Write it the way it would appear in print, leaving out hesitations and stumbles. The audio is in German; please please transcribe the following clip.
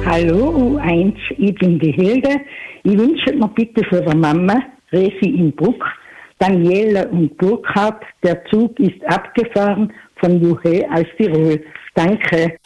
Hallo U1, ich bin die Hilde. Ich wünsche mir bitte für die Mama, Resi in Bruck, Daniela und Burkhard, der Zug ist abgefahren von Juhe aus Tirol. Danke.